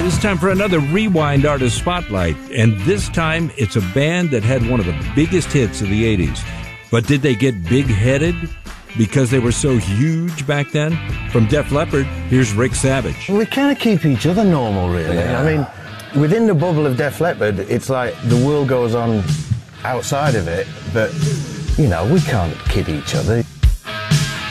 right, it's time for another Rewind Artist Spotlight, and this time it's a band that had one of the biggest hits of the 80s. But did they get big-headed because they were so huge back then? From Def Leppard, here's Rick Savage. We kind of keep each other normal, really. Yeah. I mean, within the bubble of Def Leppard, it's like the world goes on outside of it, but, you know, we can't kid each other.